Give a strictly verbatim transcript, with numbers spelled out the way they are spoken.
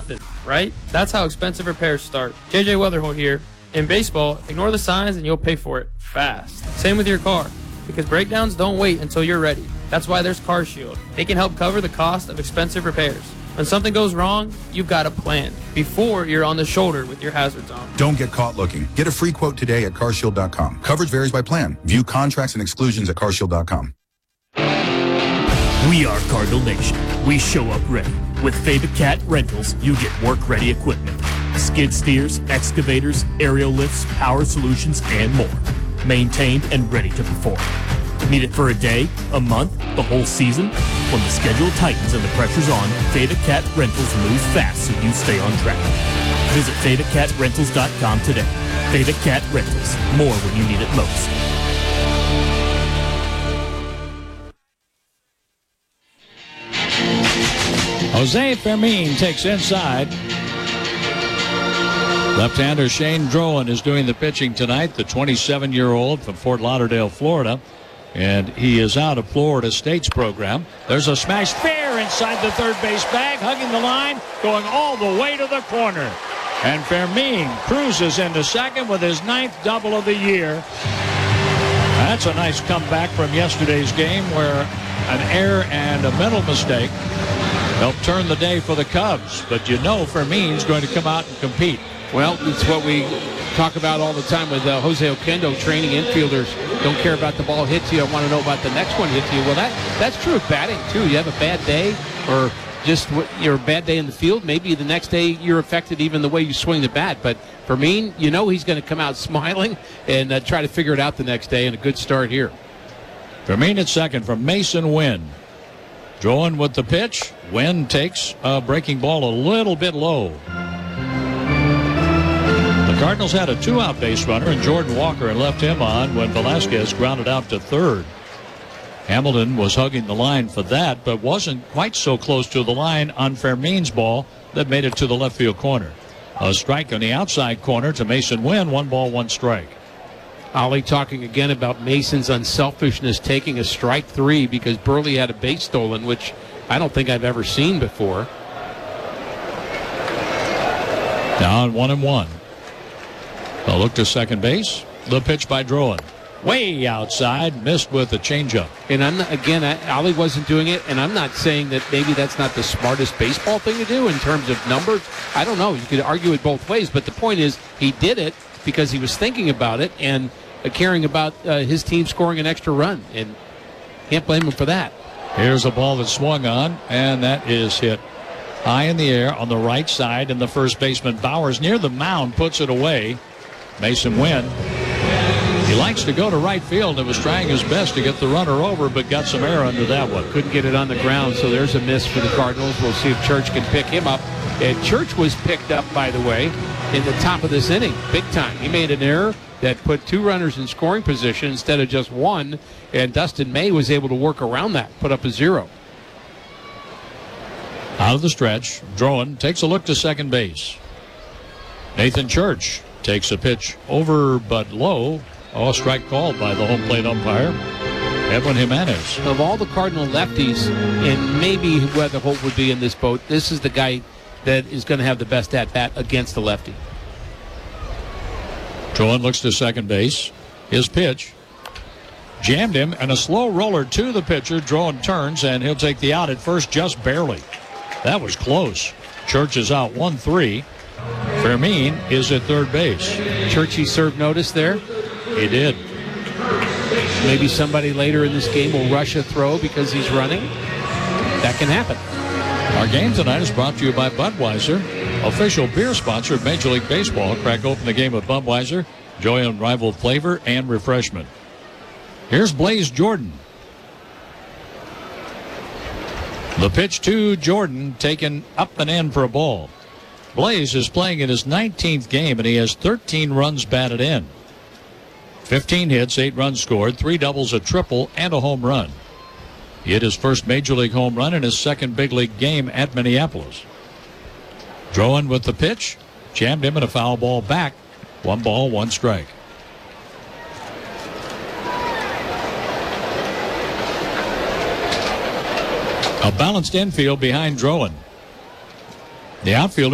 nothing, right? That's how expensive repairs start. J J Weatherholt here. In baseball, ignore the signs and you'll pay for it fast. Same with your car, because breakdowns don't wait until you're ready. That's why there's CarShield. They can help cover the cost of expensive repairs. When something goes wrong, you've got a plan before you're on the shoulder with your hazards on. Don't get caught looking. Get a free quote today at car shield dot com. Coverage varies by plan. View contracts and exclusions at car shield dot com. We are Cardinal Nation. We show up ready. With Theta Cat Rentals, you get work-ready equipment. Skid steers, excavators, aerial lifts, power solutions, and more. Maintained and ready to perform. Need it for a day, a month, the whole season? When the schedule tightens and the pressure's on, Theta Cat Rentals moves fast so you stay on track. Visit theta cat rentals dot com today. Theta Cat Rentals. More when you need it most. Jose Fermin takes inside. Left-hander Shane Drowan is doing the pitching tonight, the twenty-seven-year-old from Fort Lauderdale, Florida. And he is out of Florida State's program. There's a smash fair inside the third base bag, hugging the line, going all the way to the corner. And Fermin cruises into second with his ninth double of the year. That's a nice comeback from yesterday's game where an error and a mental mistake helped turn the day for the Cubs. But you know Fermin's going to come out and compete. Well, it's what we talk about all the time with uh, Jose Oquendo, training infielders. Don't care about the ball hits you. I want to know about the next one hits you. Well, that that's true of batting, too. You have a bad day or just you're a bad day in the field. Maybe the next day you're affected even the way you swing the bat. But Fermin, you know he's going to come out smiling and uh, try to figure it out the next day, and a good start here. Fermin at second from Mason Wynn. Drowan with the pitch. Wynn takes a breaking ball a little bit low. The Cardinals had a two-out base runner in Jordan Walker and left him on when Velasquez grounded out to third. Hamilton was hugging the line for that, but wasn't quite so close to the line on Fermin's ball that made it to the left field corner. A strike on the outside corner to Mason Wynn. One ball, one strike. Ollie talking again about Mason's unselfishness, taking a strike three because Burley had a base stolen, which I don't think I've ever seen before. Down one and one. A look to second base. The pitch by Drowan. Way outside, missed with a changeup. And I'm not, again, I, Ollie wasn't doing it, and I'm not saying that maybe that's not the smartest baseball thing to do in terms of numbers. I don't know. You could argue it both ways, but the point is he did it because he was thinking about it and uh, caring about uh, his team scoring an extra run, and can't blame him for that. Here's a ball that swung on, and that is hit high in the air on the right side, and the first baseman Bowers near the mound puts it away. Mason Wynn, he likes to go to right field and was trying his best to get the runner over, but got some air under that one. Couldn't get it on the ground, so there's a miss for the Cardinals. We'll see if Church can pick him up. And Church was picked up, by the way, in the top of this inning, big time. He made an error that put two runners in scoring position instead of just one, and Dustin May was able to work around that, put up a zero. Out of the stretch, Drowan takes a look to second base. Nathan Church takes a pitch over but low. Oh, strike called by the home plate umpire, Edwin Jimenez. Of all the Cardinal lefties, and maybe Weatherholt would be in this boat, this is the guy that is going to have the best at-bat against the lefty. Drowan looks to second base. His pitch jammed him, and a slow roller to the pitcher. Drowan turns, and he'll take the out at first just barely. That was close. Church is out one three. Fermin is at third base. Churchy served notice there. He did. Maybe somebody later in this game will rush a throw because he's running. That can happen. Our game tonight is brought to you by Budweiser, official beer sponsor of Major League Baseball. Crack open the game with Budweiser. Enjoy unrivaled flavor and refreshment. Here's Blaze Jordan. The pitch to Jordan, taken up and in for a ball. Blaze is playing in his nineteenth game, and he has thirteen runs batted in. fifteen hits, eight runs scored, three doubles, a triple, and a home run. He hit his first Major League home run in his second big league game at Minneapolis. Drowan with the pitch, jammed him in a foul ball back. One ball, one strike. A balanced infield behind Drowan. The outfielder